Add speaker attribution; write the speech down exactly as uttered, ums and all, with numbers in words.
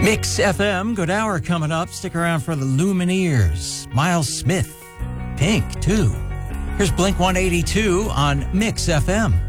Speaker 1: Mix F M, good hour coming up. Stick around for the Lumineers. Miles Smith, Pink, too. Here's Blink one eighty-two on Mix F M.